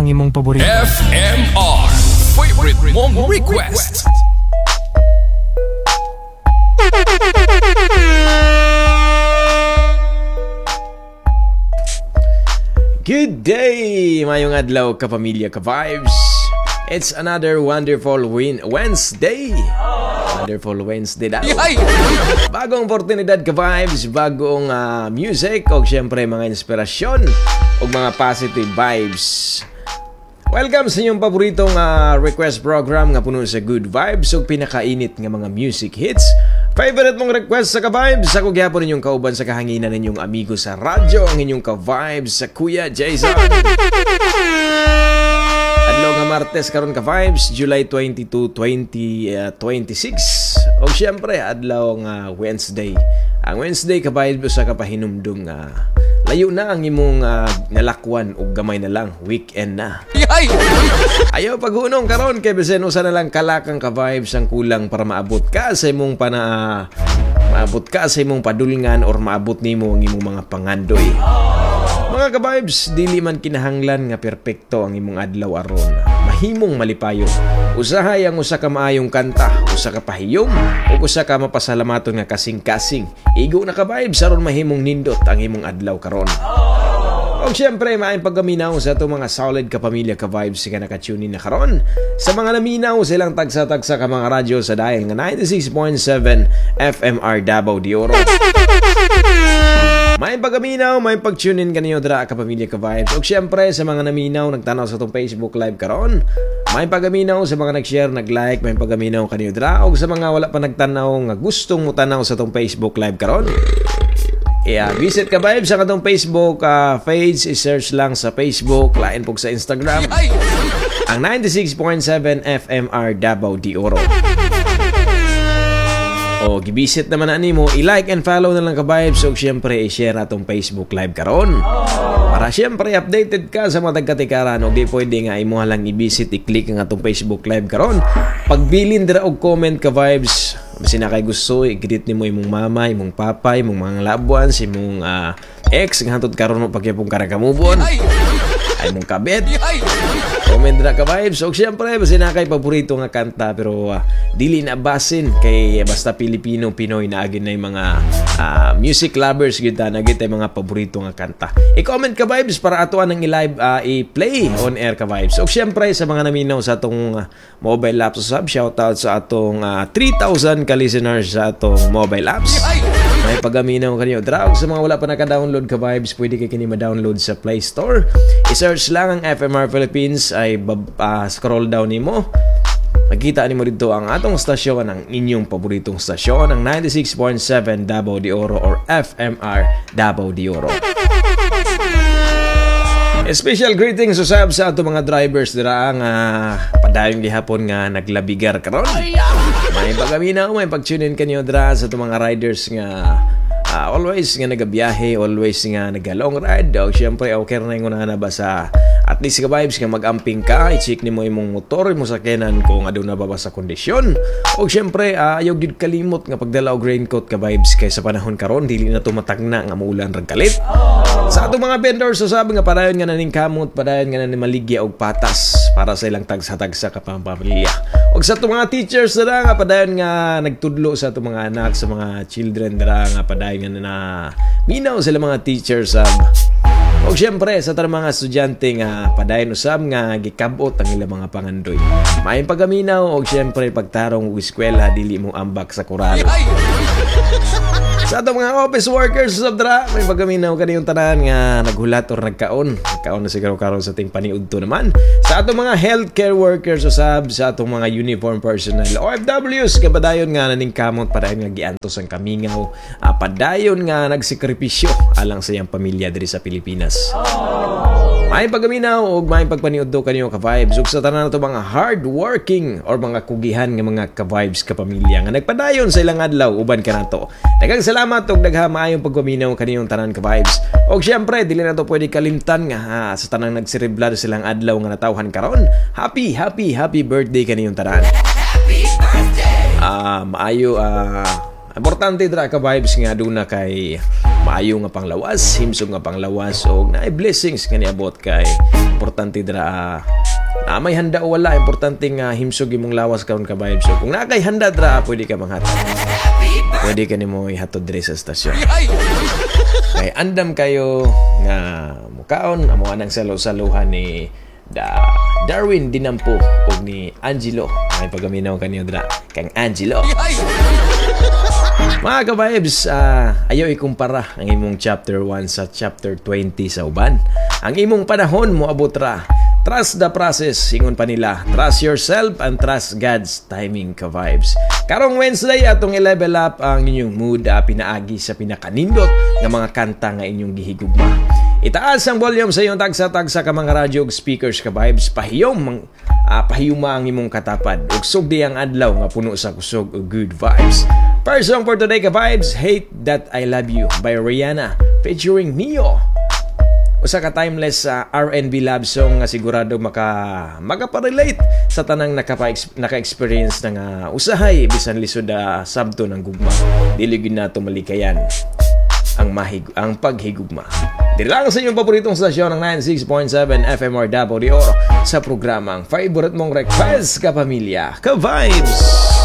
ang imong paborito. FMR Favorite Mong Request. Good day, mayong adlaw kapamilya ka-vibes. It's another wonderful Wednesday. Wonderful Wednesday daw. Bagong oportunidad ka-vibes, bagong music, o syempre mga inspirasyon o mga positive vibes. Welcome sa inyong paboritong request program nga puno sa good vibes o pinakainit nga mga music hits. Favorite mong request sa ka-vibes, ako gyapon ninyong kauban sa kahanginan ninyong amigo sa radyo, ang inyong ka-vibes sa Kuya Jason. Adlaw nga Martes karon ka-vibes, July 22, 2026. O syempre, adlaw nga Wednesday. Ang Wednesday ka-vibes sa kapahinumdum nga layo na ang imong nalakwan o gamay na lang, weekend na. Ayaw paghunong karon kay bisen usa na lang kalakang ka-vibes ang kulang para maabot ka sa imong maabot ka sa imong padulngan or maabot nimo ang imong mga pangandoy. Mga ka-vibes, dili man kinahanglan nga perpekto ang imong adlaw aron. Mahimong malipayon. Usahay ang usa ka maayong kanta, usa ka pahiyom, o usa ka mapasalamaton nga kasing-kasing. Igo na ka-vibes aron mahimong nindot ang imong adlaw karon. O syempre, maayong paggaminaw sa itong mga solid kapamilya ka-vibes nga nakatunin na karon. Sa mga naminaw silang tagsa-tagsa ka mga radyo sa dial nga 96.7 FMR Davao de Oro. May pagaminaw, may pag-tune-in kanyo dra kapamilya ka-vibes. O syempre, sa mga naminaw, nagtanaw sa itong Facebook Live karon. May pagaminaw sa mga nag-share, nag-like, may pagaminaw kanyo dra. O sa mga wala pa nagtanaw, nga gustong mo tanaw sa itong Facebook Live karon. Visit ka vibes sa katong Facebook page, i-search lang sa Facebook, lain po sa Instagram. Ang 96.7 FMR Davao de Oro. O gibisit naman na nimo, i-like and follow na lang ka vibes. So syempre i-share atong Facebook Live karon. Para syempre updated ka sa mga tagkatikaran. O di pwede nga imo lang i-visit, i-click ang atong Facebook Live karon. Pagbilin dira og comment ka vibes. Basta na kay gusto, i-greet nimo imong mama, imong papa, imong mga loved ones, imong ex nga hantod karon mo pagyapong karakamubon. Ay mong kabet. Comment na ka vibes. So syempre basta na kay paborito nga kanta pero dili na basin kay basta Pilipino, Pinoy na agin na yung mga music lovers gyud na gid tay mga paborito nga kanta. I-comment ka vibes para atuan ang i-live i-play on air ka vibes. So syempre sa mga naminaw sa atong mobile apps sub, shoutout sa atong 3,000 ka listeners sa atong mobile apps. May pagaminaw kanyo drag sa mga wala pa naka-download ka vibes, pwede kay kini ma-download sa Play Store. I-search lang ang FMR Philippines, ay scroll down nimo. Makita nimo dito ang atong stasyon, ang inyong paboritong stasyon, ang 96.7 Davao de Oro or FMR Davao de Oro. Special greetings usab sa ato mga drivers dira nga padayong gihapon nga naglabigar karon. May pagaminaw, may pag-tune-in kanyo dira sa ato mga riders nga always nga nagabiyahe, always nga naga-long ride. O syempre okay na yung una na ba sa at least ka vibes nga mag-amping ka, i-check nimo imong motor, imong sakyanan kung aduna ba sa kondisyon. O syempre ayaw gid kalimot nga pagdala og raincoat ka vibes kay sa panahon karon dili na tumatagna nga muulan rag kalit. Sa atong mga vendors sabi nga padayon nga naning kamot, padayon nga naning maligya og patas para sa ilang tagsa-tagsa ka pamilya. Og sa atong mga teachers dira nga padayon nga nagtudlo sa atong mga anak, sa mga children dira nga padayon nga na minaw sila mga teachers o syempre sa tarang mga estudyante nga padayon usab nga gikabot ang ilang mga pangandoy. May pagaminaw o syempre pagtarong og eskwela dili mo ambak sa kuralo. Sa atong mga office workers usab dra may pagaminaw kaniyong tanan nga naghulat or nagkaon na siguro karon sa ting paniudto naman. Sa atong mga healthcare workers usab, sa atong mga uniform personnel OFWs kapadayon nga naning kamot, padayon nga giantos ang kamingaw, padayon nga nagsikripisyo alang sa iyang pamilya diri sa Pilipinas. May pagaminaw o may pagpaniudto kanyo ka-vibes ug sa tanan nato mga hardworking or mga kugihan nga mga ka-vibes ka-pamilya nga nagpadayon sa ilang adlaw uban ka nato. Daghang salamat ug daghang maayong pagpaminaw kaniyong tanan ka-vibes. Og syempre dili na to pwede kalimtan nga sa tanang nagserebrar silang adlaw nga natawhan karon. Happy birthday kaniyong tanan. Happy birthday. Maayo importante dra ka-vibes nga aduna kay maayo nga panglawas, himsog nga panglawas o na blessings kaniabot kay importante dra may handa o wala, importante nga himsog imong lawas karon ka vibes. So kung nakay handa dra, pwede ka manghatod. Pwede ka nimo ihatod diri sa stasyon. Kay andam kayo nga mukaon amo anang salo-saluhan ni Darwin Dinampo o ni Angelo. Ay pagaminaw kanyo dra kang Angelo. Mga ka-vibes, ayaw ikumpara ang imong chapter 1 sa chapter 20 sa uban. Ang imong panahon mo abot ra. Trust the process, ingon pa nila. Trust yourself and trust God's timing, ka-vibes. Karong Wednesday, atong i-level up ang inyong mood, pinaagi sa pinakanindot ng mga kanta nga inyong gihigugma. Itaas ang volume sa iyong tagsa-tagsa ka mga radio speakers, ka-vibes. Pahiyuma ang imong katapad. Ugsog di ang adlaw nga puno sa kusog o good vibes. First song for today, ka-vibes, Hate That I Love You by Rihanna featuring Neo. Usa ka timeless R&B love song nga sigurado makaparelate sa tanang naka-experience ng usahay bisan lisod sabto ng gugma. Dili gyud nato malikayan ang paghigugma. Dili lang sa inyong paboritong stasyon ng 96.7 FMRWDR sa programang Favorite Mong Request ka Pamilya, ka Vibes.